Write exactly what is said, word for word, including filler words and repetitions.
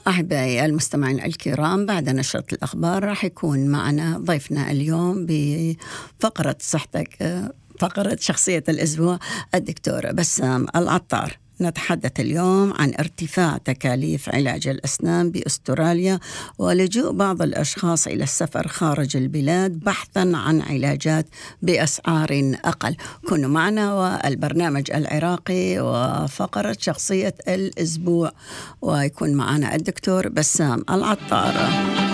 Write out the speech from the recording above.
أحبائي المستمعين الكرام، بعد نشرة الأخبار راح يكون معنا ضيفنا اليوم بفقرة صحتك، فقرة شخصية الأسبوع، الدكتور بسام العطار. نتحدث اليوم عن ارتفاع تكاليف علاج الأسنان بأستراليا ولجوء بعض الأشخاص إلى السفر خارج البلاد بحثا عن علاجات بأسعار أقل. كونوا معنا والبرنامج العراقي وفقرة شخصية الأسبوع، ويكون معنا الدكتور بسام العطار.